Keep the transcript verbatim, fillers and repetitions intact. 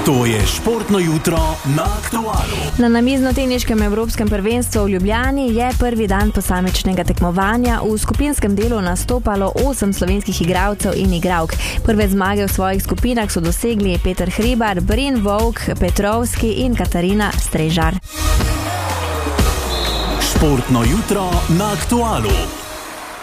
To je športno jutro na Aktualu. Na namiznoteniškem evropskem prvenstvu v Ljubljani je prvi dan posamičnega tekmovanja v skupinskem delu nastopalo osem slovenskih igralcev in igralk. Prve zmage v svojih skupinah so dosegli Peter Hribar, Brin Vovk, Petrovski in Katarina Strežar. Športno jutro na Aktualu.